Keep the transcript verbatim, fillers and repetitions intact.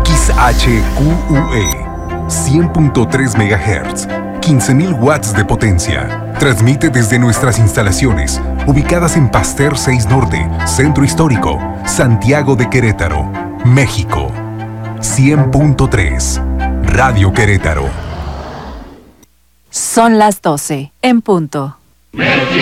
X H Q U E, cien punto tres megahertz, quince mil watts de potencia. Transmite desde nuestras instalaciones, ubicadas en Pasteur seis Norte, Centro Histórico, Santiago de Querétaro, México. cien punto tres, Radio Querétaro. Son las doce, en punto. Mercy